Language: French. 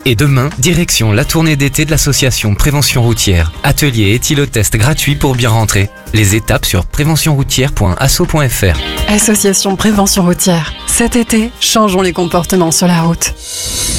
Et demain, direction la tournée d'été de l'association Prévention Routière. Atelier éthylotest gratuit pour bien rentrer. Les étapes sur préventionroutière.asso.fr. Association Prévention Routière. Cet été, changeons les comportements sur la route.